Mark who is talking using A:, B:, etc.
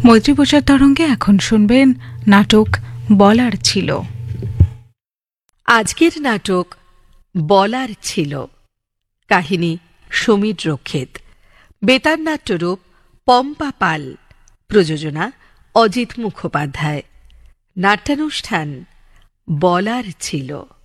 A: মৈত্রীপ্রচার তরঙ্গে এখন শুনবেন নাটক বলার ছিল।
B: আজকের নাটক বলার ছিল। কাহিনী সমীর রক্ষিত। বেতার নাট্যরূপ পম্পা পাল। প্রযোজনা অজিত মুখোপাধ্যায়। নাট্যানুষ্ঠান বলার ছিল।